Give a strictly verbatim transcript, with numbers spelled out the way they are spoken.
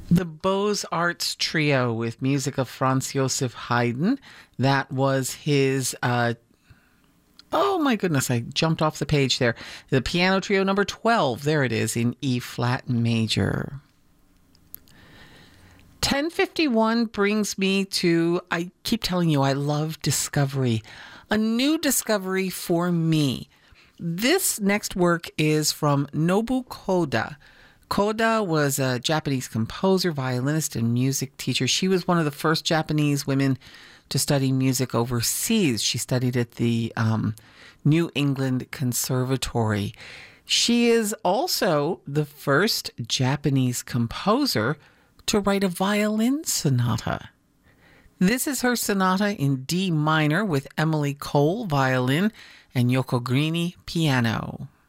The Beaux-Arts Trio with music of Franz Josef Haydn. That was his, uh, oh my goodness, I jumped off the page there. The Piano Trio number twelve, there it is, in E-flat major. ten fifty-one brings me to, I keep telling you, I love discovery. A new discovery for me. This next work is from Nobu Koda. Koda was a Japanese composer, violinist, and music teacher. She was one of the first Japanese women to study music overseas. She studied at the um, New England Conservatory. She is also the first Japanese composer to write a violin sonata. This is her sonata in D minor with Emily Cole, violin, and Yoko Greeny, piano.